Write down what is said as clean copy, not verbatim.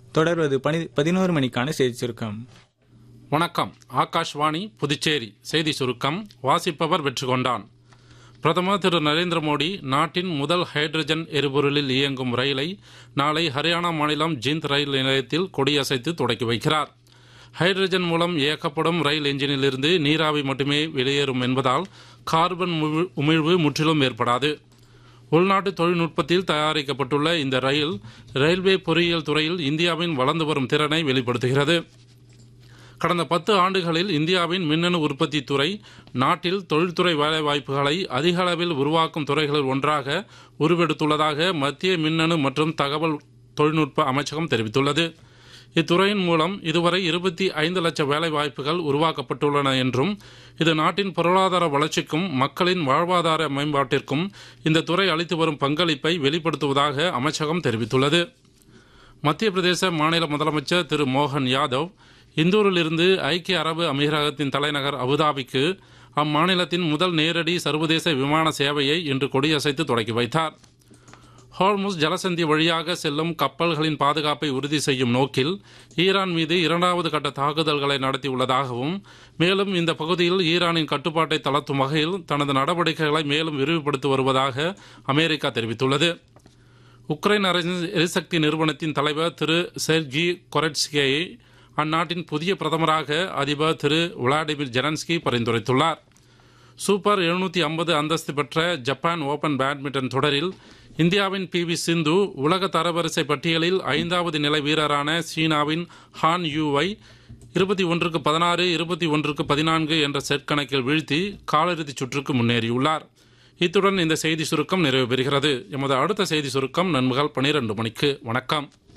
தொடர்வது 11 மணிக்கான செய்தி சுருக்கம். வணக்கம். ஆகாஷ்வாணி புதுச்சேரி செய்தி சுருக்கம் வாசிப்பவர் வெற்றிகொண்டான். பிரதமர் திரு நரேந்திர மோடி நாட்டின் முதல் ஹைட்ரஜன் எரிபொருளில் இயங்கும் ரயிலை நாளை ஹரியானா மாநிலம் ஜிந்த் ரயில் நிலையத்தில் கொடியசைத்து தொடக்கி வைக்கிறார். ஹைட்ரஜன் மூலம் இயக்கப்படும் ரயில் என்ஜினிலிருந்து நீராவி மட்டுமே வெளியேறும் என்பதால் கார்பன் உமிழ்வு முற்றிலும் ஏற்படாது. உள்நாட்டு தொழில்நுட்பத்தில் தயாரிக்கப்பட்டுள்ள இந்த ரயில் ரயில்வே பொறியியல் துறையில் இந்தியாவின் வளர்ந்து வரும் திறனை வெளிப்படுத்துகிறது. கடந்த 10 ஆண்டுகளில் இந்தியாவின் மின்னணு உற்பத்தி துறை நாட்டில் தொழில்துறை வேலைவாய்ப்புகளை அதிக அளவில் உருவாக்கும் துறைகளில் ஒன்றாக உருவெடுத்துள்ளதாக மத்திய மின்னணு மற்றும் தகவல் தொழில்நுட்ப அமைச்சகம் தெரிவித்துள்ளது. இத்துறையின் மூலம் இதுவரை 25 லட்சம் வேலைவாய்ப்புகள் உருவாக்கப்பட்டுள்ளன என்றும் இது நாட்டின் பொருளாதார வளர்ச்சிக்கும் மக்களின் வாழ்வாதார மேம்பாட்டிற்கும் இந்த துறை அளித்து வரும் பங்களிப்பை வெளிப்படுத்துவதாக அமைச்சகம் தெரிவித்துள்ளது. மத்திய பிரதேச மாநில முதலமைச்சர் திரு மோகன் யாதவ் இந்தூரிலிருந்து ஐக்கிய அரபு அமீரகத்தின் தலைநகர் அபுதாபிக்கு அம்மாநிலத்தின் முதல் நேரடி சர்வதேச விமான சேவையை இன்று கொடியசைத்து தொடக்கி வைத்தார். ஹோர்முஸ் ஜலசந்தி வழியாக செல்லும் கப்பல்களின் பாதுகாப்பை உறுதி செய்யும் நோக்கில் ஈரான் மீது 2வது கட்ட தாக்குதல்களை நடத்தியுள்ளதாகவும் மேலும் இந்த பகுதியில் ஈரானின் கட்டுப்பாட்டை தளர்த்தும் வகையில் தனது நடவடிக்கைகளை மேலும் விரிவுபடுத்தி வருவதாக அமெரிக்கா தெரிவித்துள்ளது. உக்ரைன் எரிசக்தி நிறுவனத்தின் தலைவர் திரு செர்ஜி கொரெட்ஸ்கியை அந்நாட்டின் புதிய பிரதமராக அதிபர் திரு விளாடிமிர் ஜெலன்ஸ்கி பரிந்துரைத்துள்ளார். சூப்பர் 750 அந்தஸ்து பெற்ற ஜப்பான் ஓபன் பேட்மிண்டன் தொடரில் இந்தியாவின் PV சிந்து உலக தரவரிசை பட்டியலில் 5வது நிலை வீரரான சீனாவின் ஹான் யூவை 21-16, 21-14 என்ற செட் கணக்கில் வீழ்த்தி காலிறுதிச் சுற்றுக்கு முன்னேறியுள்ளார். இத்துடன் இந்த செய்தி சுருக்கம் நிறைவு பெறுகிறது. எமது அடுத்த செய்தி சுருக்கம் நண்பகல் 12 மணிக்கு. வணக்கம்.